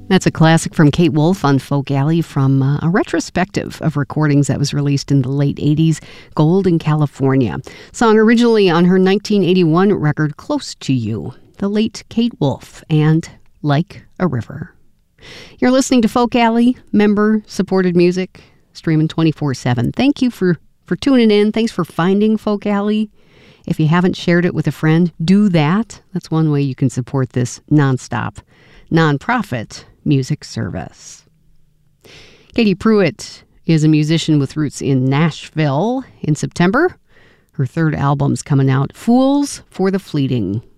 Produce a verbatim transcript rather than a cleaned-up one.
That's a classic from Kate Wolf on Folk Alley from uh, a retrospective of recordings that was released in the late eighties, Gold in California. Song originally on her nineteen eighty-one record Close to You, the late Kate Wolf, and Like a River. You're listening to Folk Alley, member-supported music, streaming twenty-four seven. Thank you for, for tuning in. Thanks for finding Folk Alley. If you haven't shared it with a friend, do that. That's one way you can support this nonstop, nonprofit music service. Katie Pruitt is a musician with roots in Nashville. In September, her third album's coming out, Fools for the Fleeting.